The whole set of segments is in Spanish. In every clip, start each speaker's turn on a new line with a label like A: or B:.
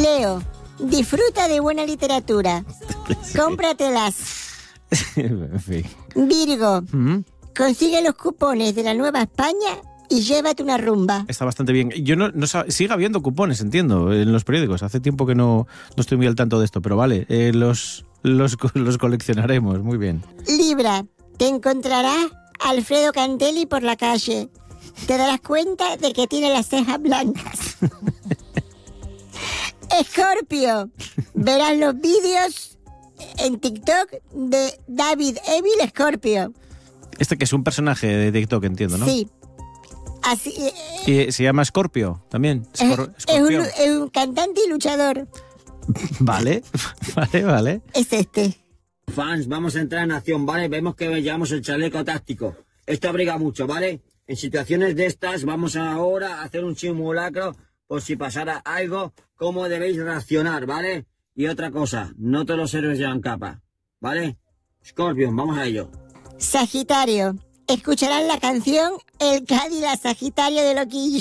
A: Leo, disfruta de buena literatura. Cómpratelas.
B: En fin.
A: Virgo, consigue los cupones de la Nueva España y llévate una rumba.
B: Está bastante bien. Yo sigue habiendo cupones, entiendo, en los periódicos. Hace tiempo que no estoy muy al tanto de esto, pero vale, los coleccionaremos, muy bien.
A: Libra, te encontrarás a Alfredo Cantelli por la calle. Te darás cuenta de que tiene las cejas blancas. Escorpio, verás los vídeos en TikTok de David Evil Escorpio.
B: Este que es un personaje de TikTok, entiendo, ¿no?
A: Sí. Así,
B: y se llama Scorpio también.
A: Es un cantante y luchador.
B: Vale.
A: Es este.
C: Fans, vamos a entrar en acción, ¿vale? Vemos que llevamos el chaleco táctico. Esto abriga mucho, ¿vale? En situaciones de estas vamos ahora a hacer un simulacro por si pasara algo, cómo debéis reaccionar, ¿vale? Y otra cosa, no todos los héroes llevan capa, ¿vale? Scorpion, vamos a ello.
A: Sagitario, escucharán la canción El Cadillac Sagitario de Loquillo.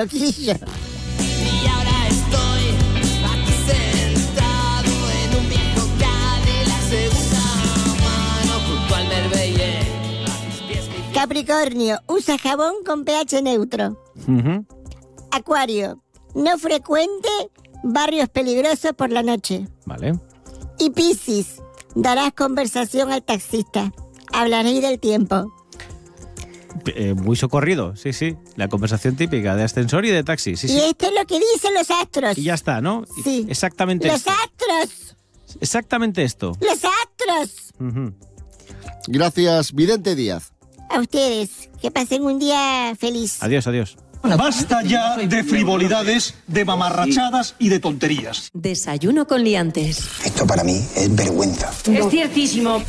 D: Y ahora estoy aquí sentado en un viejo Cadillac segunda mano junto al Merbelle.
A: Capricornio, usa jabón con pH neutro. Acuario, no frecuente barrios peligrosos por la noche.
B: Vale.
A: Y Piscis, darás conversación al taxista. Hablaréis del tiempo.
B: Muy socorrido, sí. La conversación típica de ascensor y de taxi, sí.
A: Y esto es lo que dicen los astros.
B: Y ya está, ¿no?
A: Sí.
B: Exactamente
A: los
B: esto.
A: Astros.
B: Exactamente esto.
A: Los astros.
E: Gracias, Vidente Díaz.
A: A ustedes, que pasen un día feliz.
B: Adiós.
F: Basta ya de frivolidades, de mamarrachadas y de tonterías.
G: Desayuno con liantes.
H: Esto para mí es vergüenza.
G: Es ciertísimo.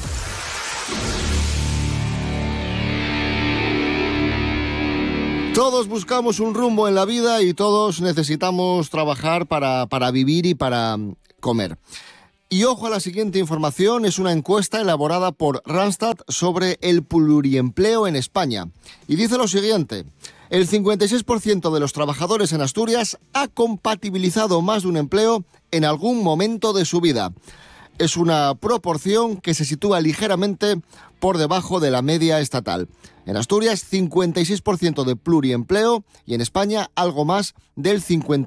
E: Todos buscamos un rumbo en la vida y todos necesitamos trabajar para vivir y para comer. Y ojo a la siguiente información, es una encuesta elaborada por Randstad sobre el pluriempleo en España. Y dice lo siguiente: el 56% de los trabajadores en Asturias ha compatibilizado más de un empleo en algún momento de su vida. Es una proporción que se sitúa ligeramente por debajo de la media estatal. En Asturias, 56% de pluriempleo y en España algo más del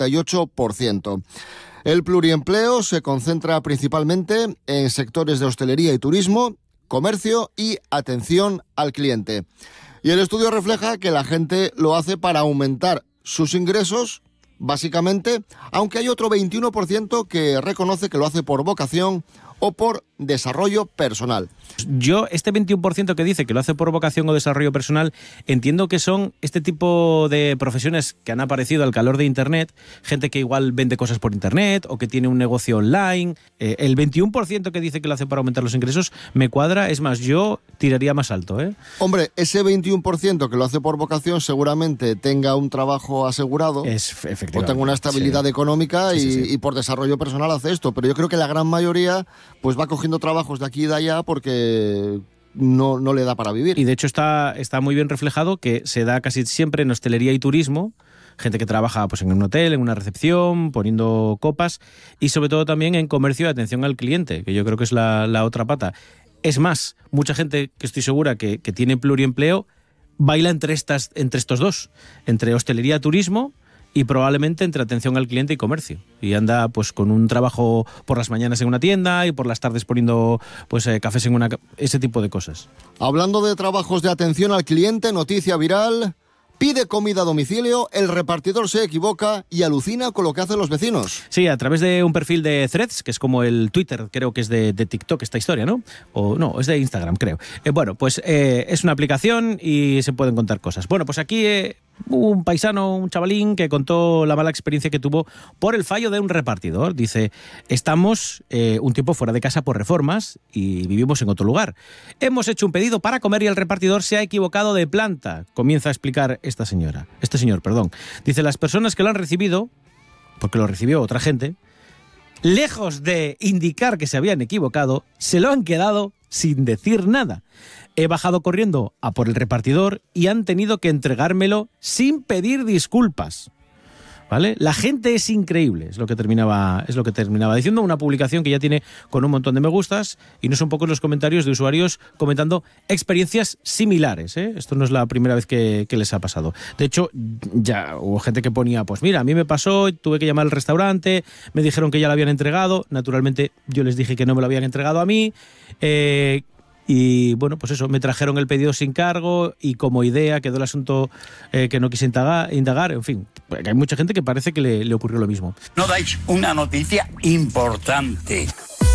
E: 58%. El pluriempleo se concentra principalmente en sectores de hostelería y turismo, comercio y atención al cliente. Y el estudio refleja que la gente lo hace para aumentar sus ingresos, básicamente, aunque hay otro 21% que reconoce que lo hace por vocación o por desarrollo personal.
B: Yo, este 21% que dice que lo hace por vocación o desarrollo personal, entiendo que son este tipo de profesiones que han aparecido al calor de Internet, gente que igual vende cosas por Internet o que tiene un negocio online. El 21% que dice que lo hace para aumentar los ingresos me cuadra, es más, yo tiraría más alto, ¿eh?
E: Hombre, ese 21% que lo hace por vocación seguramente tenga un trabajo asegurado o tenga una estabilidad económica y por desarrollo personal hace esto, pero yo creo que la gran mayoría pues va cogiendo trabajos de aquí y de allá porque no le da para vivir.
B: Y de hecho está muy bien reflejado que se da casi siempre en hostelería y turismo, gente que trabaja pues en un hotel, en una recepción, poniendo copas, y sobre todo también en comercio de atención al cliente, que yo creo que es la otra pata. Es más, mucha gente que estoy segura que tiene pluriempleo baila entre estos dos, entre hostelería, turismo y probablemente entre atención al cliente y comercio. Y anda pues con un trabajo por las mañanas en una tienda y por las tardes poniendo pues cafés en ese tipo de cosas.
E: Hablando de trabajos de atención al cliente, noticia viral: pide comida a domicilio, el repartidor se equivoca y alucina con lo que hacen los vecinos.
B: Sí, a través de un perfil de Threads, que es como el Twitter, creo que es de TikTok esta historia, ¿no? O no, es de Instagram, creo. Bueno, pues es una aplicación y se pueden contar cosas. Bueno, pues aquí un paisano, un chavalín, que contó la mala experiencia que tuvo por el fallo de un repartidor. Dice: estamos un tiempo fuera de casa por reformas y vivimos en otro lugar. Hemos hecho un pedido para comer y el repartidor se ha equivocado de planta. Comienza a explicar este señor. Dice: las personas que lo han recibido, porque lo recibió otra gente, lejos de indicar que se habían equivocado, se lo han quedado sin decir nada. He bajado corriendo a por el repartidor y han tenido que entregármelo sin pedir disculpas. ¿vale? La gente es increíble, es lo que terminaba diciendo, una publicación que ya tiene con un montón de me gustas, y no son pocos los comentarios de usuarios comentando experiencias similares, ¿eh? Esto no es la primera vez que les ha pasado. De hecho, ya hubo gente que ponía, pues mira, a mí me pasó, tuve que llamar al restaurante, me dijeron que ya lo habían entregado, naturalmente yo les dije que no me lo habían entregado a mí, y bueno, pues eso, me trajeron el pedido sin cargo y como idea quedó el asunto que no quise indagar, en fin, hay mucha gente que parece que le ocurrió lo mismo.
I: No dais una noticia importante.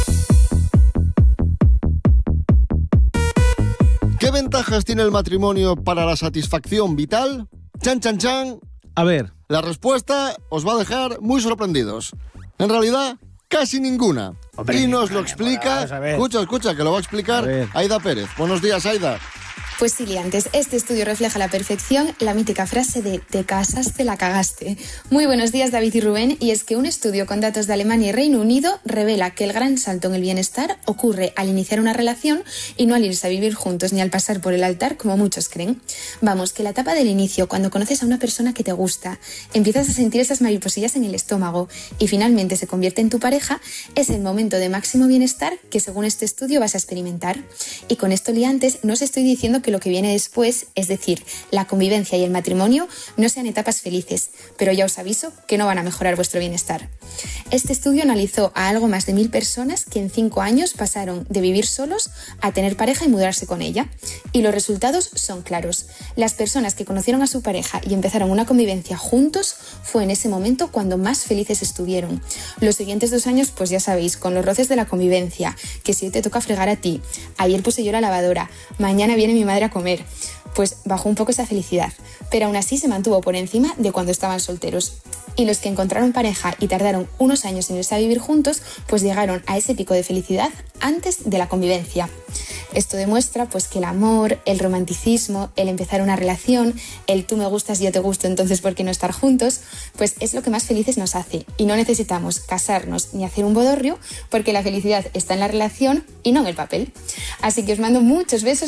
E: ¿Qué ventajas tiene el matrimonio para la satisfacción vital? Chan, chan, chan.
B: A ver.
E: La respuesta os va a dejar muy sorprendidos. En realidad, casi ninguna.
B: Hombre,
E: y nos lo explica... Escucha, que lo va a explicar Aida Pérez. Buenos días, Aida.
J: Pues sí, liantes, este estudio refleja a la perfección la mítica frase de "te casaste, la cagaste". Muy buenos días, David y Rubén, y es que un estudio con datos de Alemania y Reino Unido revela que el gran salto en el bienestar ocurre al iniciar una relación y no al irse a vivir juntos ni al pasar por el altar como muchos creen. Vamos, que la etapa del inicio, cuando conoces a una persona que te gusta, empiezas a sentir esas mariposillas en el estómago y finalmente se convierte en tu pareja, es el momento de máximo bienestar que según este estudio vas a experimentar. Y con esto, liantes, no os estoy diciendo que lo que viene después, es decir, la convivencia y el matrimonio, no sean etapas felices, pero ya os aviso que no van a mejorar vuestro bienestar. Este estudio analizó a algo más de 1000 personas que en 5 años pasaron de vivir solos a tener pareja y mudarse con ella. Y los resultados son claros. Las personas que conocieron a su pareja y empezaron una convivencia juntos, fue en ese momento cuando más felices estuvieron. Los siguientes 2 años, pues ya sabéis, con los roces de la convivencia, que si hoy te toca fregar a ti, ayer puse yo la lavadora, mañana viene mi madre a comer, pues bajó un poco esa felicidad, pero aún así se mantuvo por encima de cuando estaban solteros. Y los que encontraron pareja y tardaron unos años en irse a vivir juntos, pues llegaron a ese pico de felicidad antes de la convivencia. Esto demuestra pues que el amor, el romanticismo, el empezar una relación, el tú me gustas y yo te gusto, entonces ¿por qué no estar juntos? Pues es lo que más felices nos hace, y no necesitamos casarnos ni hacer un bodorrio, porque la felicidad está en la relación y no en el papel. Así que os mando muchos besos